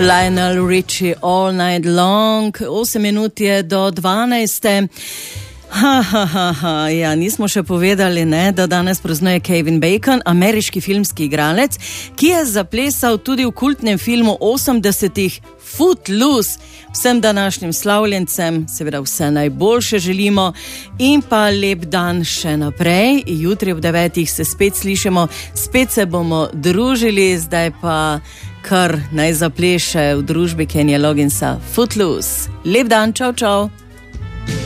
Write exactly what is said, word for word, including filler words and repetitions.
Lionel Richie All Night Long, osem minut je do dvanajste. Ha, ha, ha, ha. Ja, nismo še povedali, ne, da danes praznuje Kevin Bacon, ameriški filmski igralec, ki je zaplesal tudi v kultnem filmu osemdesetih Footloose. Vsem današnjim slavljencem seveda vse najboljše želimo in pa lep dan še naprej. Jutri ob devetih se spet slišimo, spet se bomo družili, zdaj pa kar naj zapleše v družbi Kennyja Logginsa Footloose. Lep dan, čau, čau.